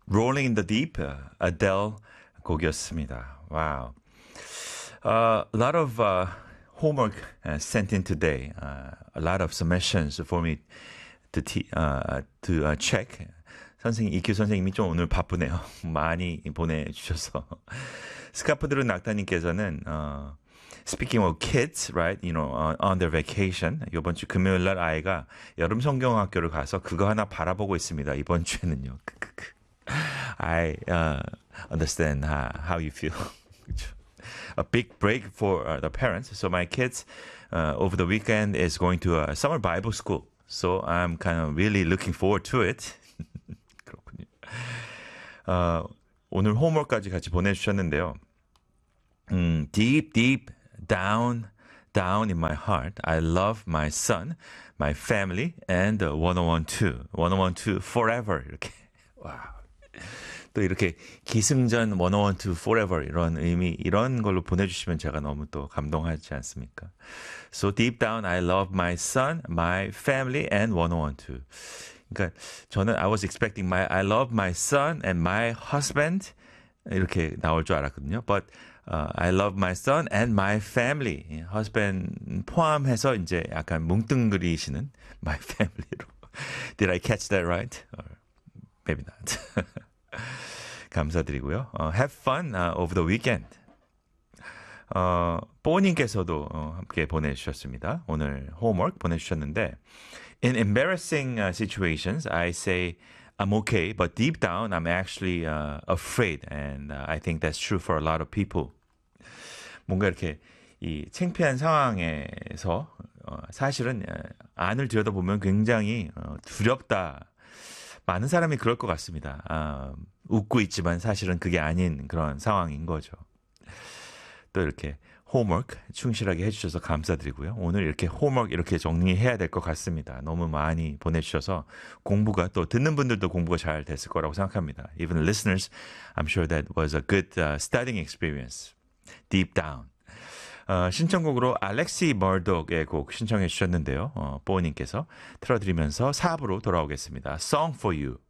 Rolling in the Deep, Adele 곡이었습니다. Wow. A lot of homework sent in today. A lot of submissions for me to check. 선생님, EQ 선생님이 좀 오늘 바쁘네요. 많이 보내주셔서. 스카프들은 낙타님께서는 Speaking of kids, right? You know, on their vacation. 이번 주 금요일 날 아이가 여름 성경학교를 가서 그거 하나 바라보고 있습니다. 이번 주에는요. I understand how you feel. A big break for the parents. So my kids over the weekend is going to a summer Bible school. So I'm kind of really looking forward to it. 그렇군요. 오늘 홈워크까지 같이 보내주셨는데요. Deep down in my heart, I love my son, my family, and 1012. 1012 forever. 이렇게. 와. 또 이렇게 기승전 1012 forever 이런 의미 이런 걸로 보내주시면 제가 너무 또 감동하지 않습니까? So deep down I love my son, my family and 1012. 그러니까 저는 I was expecting I love my son and my husband 이렇게 나올 줄 알았거든요. But I love my son and my family. husband 포함해서 이제 약간 뭉뚱그리시는 my family로. Did I catch that right? Or maybe not. 감사드리고요. Have fun over the weekend. 뽀님께서도 함께 보내주셨습니다. 오늘 homework 보내주셨는데 In embarrassing situations, I say I'm okay, but deep down I'm actually afraid, and I think that's true for a lot of people. 뭔가 이렇게 이 창피한 상황에서 사실은 안을 들여다보면 굉장히 두렵다. 많은 사람이 그럴 것 같습니다. 웃고 있지만 사실은 그게 아닌 그런 상황인 거죠. 또 이렇게 홈워크 충실하게 해주셔서 감사드리고요. 오늘 이렇게 홈워크 이렇게 정리해야 될 것 같습니다. 너무 많이 보내주셔서 공부가 또 듣는 분들도 공부가 잘 됐을 거라고 생각합니다. Even listeners, I'm sure that was a good studying experience. Deep down. 신청곡으로 알렉시 머독의 곡 신청해 주셨는데요. 뽀님께서 틀어드리면서 4부로 돌아오겠습니다. Song for You.